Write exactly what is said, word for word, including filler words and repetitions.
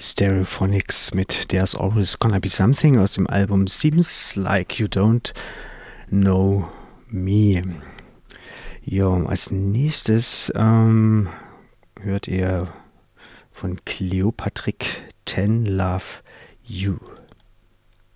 Stereophonics mit There's Always Gonna Be Something aus dem Album Seems Like You Don't Know Me. Ja, als nächstes ähm, hört ihr von Cleopatrik Ten Love You.